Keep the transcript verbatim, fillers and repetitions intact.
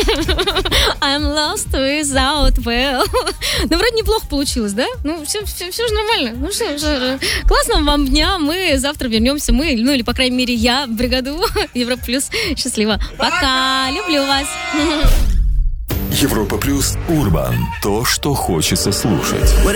I'm lost without well. Ну, вроде неплохо получилось, да? Ну, все, все, все же нормально. Ну, что, что, классного вам дня. Мы завтра вернемся. Мы, ну, или, по крайней мере, я в бригаду Европа Плюс. Счастливо. Пока. Люблю вас. Европа Плюс Урбан. То, что хочется слушать.